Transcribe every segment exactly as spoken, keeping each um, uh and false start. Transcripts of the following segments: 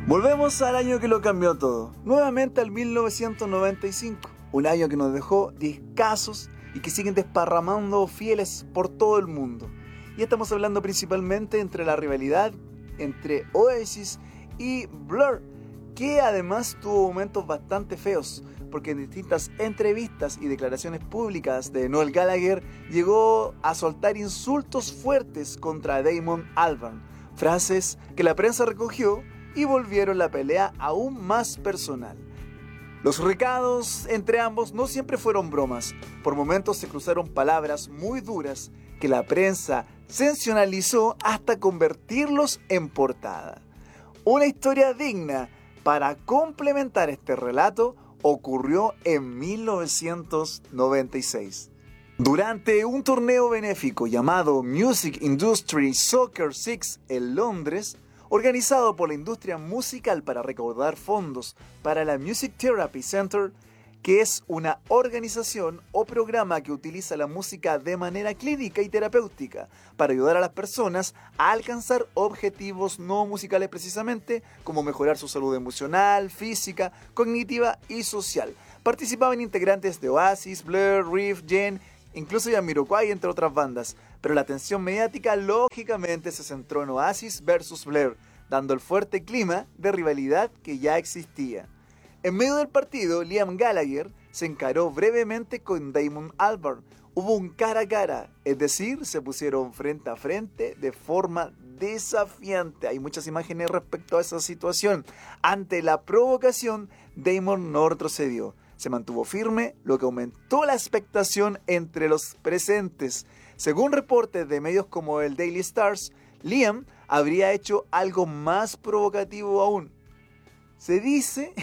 Volvemos al año que lo cambió todo, nuevamente al mil novecientos noventa y cinco, un año que nos dejó discasos y que siguen desparramando fieles por todo el mundo. Y estamos hablando principalmente entre la rivalidad entre Oasis y Blur, que además tuvo momentos bastante feos, porque en distintas entrevistas y declaraciones públicas de Noel Gallagher llegó a soltar insultos fuertes contra Damon Albarn, frases que la prensa recogió y volvieron la pelea aún más personal. Los recados entre ambos no siempre fueron bromas, por momentos se cruzaron palabras muy duras que la prensa sensacionalizó hasta convertirlos en portada. Una historia digna para complementar este relato ocurrió en mil novecientos noventa y seis. Durante un torneo benéfico llamado Music Industry Soccer Six en Londres, organizado por la industria musical para recaudar fondos para la Music Therapy Center, que es una organización o programa que utiliza la música de manera clínica y terapéutica para ayudar a las personas a alcanzar objetivos no musicales precisamente, como mejorar su salud emocional, física, cognitiva y social. Participaban integrantes de Oasis, Blur, Riff, Jen, incluso Jamiroquai, entre otras bandas, pero la atención mediática lógicamente se centró en Oasis versus Blur, dando el fuerte clima de rivalidad que ya existía. En medio del partido, Liam Gallagher se encaró brevemente con Damon Albarn. Hubo un cara a cara, es decir, se pusieron frente a frente de forma desafiante. Hay muchas imágenes respecto a esa situación. Ante la provocación, Damon no retrocedió. Se mantuvo firme, lo que aumentó la expectación entre los presentes. Según reportes de medios como el Daily Stars, Liam habría hecho algo más provocativo aún. Se dice,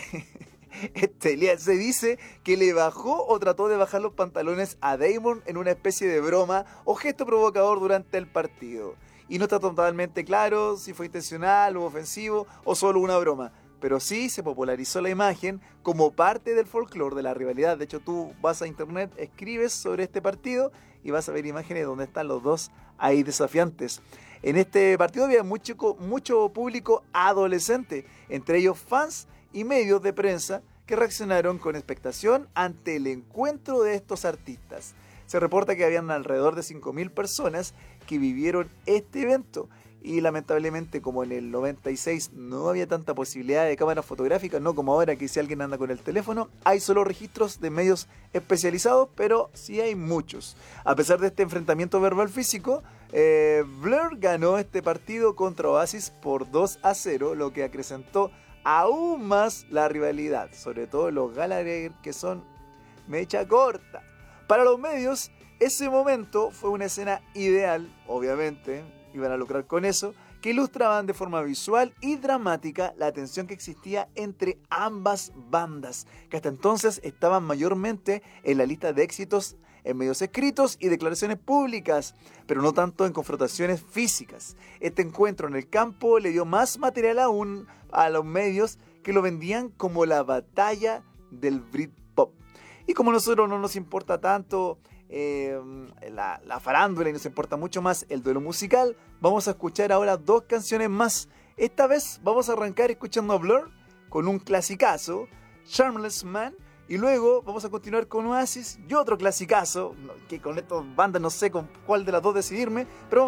este, Liam, se dice que le bajó o trató de bajar los pantalones a Damon en una especie de broma o gesto provocador durante el partido. Y no está totalmente claro si fue intencional o ofensivo o solo una broma. Pero sí se popularizó la imagen como parte del folclore de la rivalidad. De hecho, tú vas a internet, escribes sobre este partido y vas a ver imágenes donde están los dos ahí desafiantes. En este partido había mucho, mucho público adolescente, entre ellos fans y medios de prensa que reaccionaron con expectación ante el encuentro de estos artistas. Se reporta que habían alrededor de cinco mil personas que vivieron este evento. Y lamentablemente, como en el noventa y seis no había tanta posibilidad de cámaras fotográficas, no como ahora que si alguien anda con el teléfono, hay solo registros de medios especializados, pero sí hay muchos. A pesar de este enfrentamiento verbal físico, eh, Blur ganó este partido contra Oasis por dos a cero, lo que acrecentó aún más la rivalidad, sobre todo los Gallagher, que son mecha corta. Para los medios, ese momento fue una escena ideal, obviamente, iban a lucrar con eso, que ilustraban de forma visual y dramática la tensión que existía entre ambas bandas, que hasta entonces estaban mayormente en la lista de éxitos en medios escritos y declaraciones públicas, pero no tanto en confrontaciones físicas. Este encuentro en el campo le dio más material aún a los medios, que lo vendían como la batalla del Britpop. Y como a nosotros no nos importa tanto Eh, la, la farándula y nos importa mucho más el duelo musical, vamos a escuchar ahora dos canciones más. Esta vez vamos a arrancar escuchando a Blur con un clasicazo, Charmless Man, y luego vamos a continuar con Oasis y otro clasicazo, que con estas bandas no sé con cuál de las dos decidirme, pero